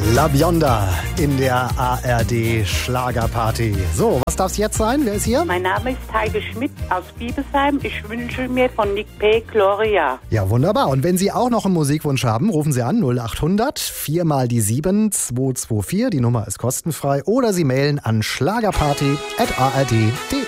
La Bionda in der ARD Schlagerparty. So, was darf es jetzt sein? Wer ist hier? Mein Name ist Heike Schmidt aus Biebesheim. Ich wünsche mir von Nick P. Gloria. Ja, wunderbar. Und wenn Sie auch noch einen Musikwunsch haben, rufen Sie an 0800 4 mal die 7 224. Die Nummer ist kostenfrei. Oder Sie mailen an schlagerparty@ard.de.